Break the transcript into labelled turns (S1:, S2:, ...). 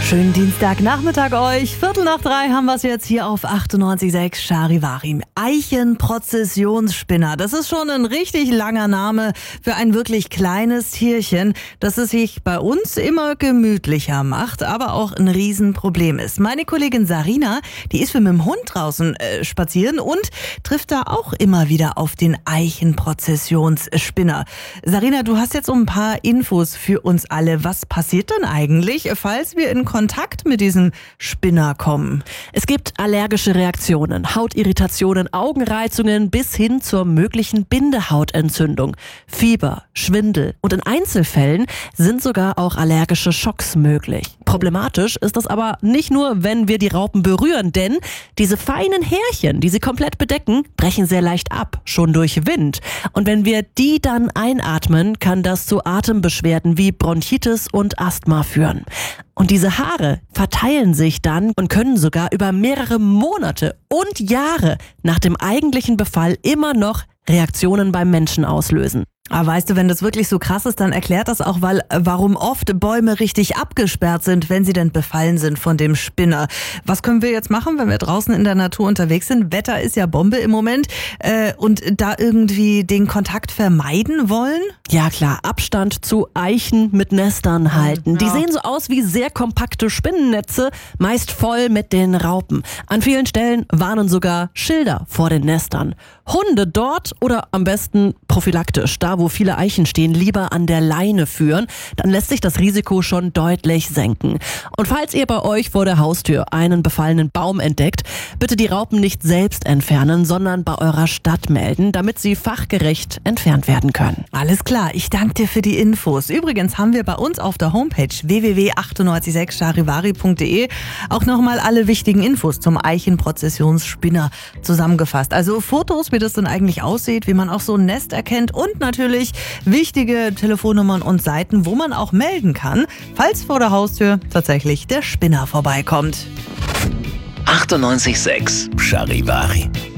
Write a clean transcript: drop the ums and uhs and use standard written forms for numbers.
S1: Schönen Dienstagnachmittag euch. 2:45 haben wir es jetzt hier auf 98.6 Charivari. Eichenprozessionsspinner. Das ist schon ein richtig langer Name für ein wirklich kleines Tierchen, das es sich bei uns immer gemütlicher macht, aber auch ein Riesenproblem ist. Meine Kollegin Sarina, die ist mit dem Hund draußen spazieren und trifft da auch immer wieder auf den Eichenprozessionsspinner. Sarina, du hast jetzt so ein paar Infos für uns alle. Was passiert denn eigentlich, falls wir in Kontakt mit diesem Spinner kommen?
S2: Es gibt allergische Reaktionen, Hautirritationen, Augenreizungen bis hin zur möglichen Bindehautentzündung, Fieber, Schwindel und in Einzelfällen sind sogar auch allergische Schocks möglich. Problematisch ist das aber nicht nur, wenn wir die Raupen berühren, denn diese feinen Härchen, die sie komplett bedecken, brechen sehr leicht ab, schon durch Wind. Und wenn wir die dann einatmen, kann das zu Atembeschwerden wie Bronchitis und Asthma führen. Und diese Haare verteilen sich dann und können sogar über mehrere Monate und Jahre nach dem eigentlichen Befall immer noch Reaktionen beim Menschen auslösen.
S1: Aber weißt du, wenn das wirklich so krass ist, dann erklärt das auch, warum oft Bäume richtig abgesperrt sind, wenn sie denn befallen sind von dem Spinner. Was können wir jetzt machen, wenn wir draußen in der Natur unterwegs sind? Wetter ist ja Bombe im Moment und da irgendwie den Kontakt vermeiden wollen?
S2: Ja klar, Abstand zu Eichen mit Nestern halten. Die sehen so aus wie sehr kompakte Spinnennetze, meist voll mit den Raupen. An vielen Stellen warnen sogar Schilder vor den Nestern. Hunde dort oder am besten prophylaktisch, da wo viele Eichen stehen, lieber an der Leine führen, dann lässt sich das Risiko schon deutlich senken. Und falls ihr bei euch vor der Haustür einen befallenen Baum entdeckt, bitte die Raupen nicht selbst entfernen, sondern bei eurer Stadt melden, damit sie fachgerecht entfernt werden können.
S1: Alles klar, ich danke dir für die Infos. Übrigens haben wir bei uns auf der Homepage www.986charivari.de auch nochmal alle wichtigen Infos zum Eichenprozessionsspinner zusammengefasst. Also Fotos, wie das dann eigentlich aussieht, wie man auch so ein Nest erkennt und natürlich wichtige Telefonnummern und Seiten, wo man auch melden kann, falls vor der Haustür tatsächlich der Spinner vorbeikommt.
S3: 98.6 Charivari.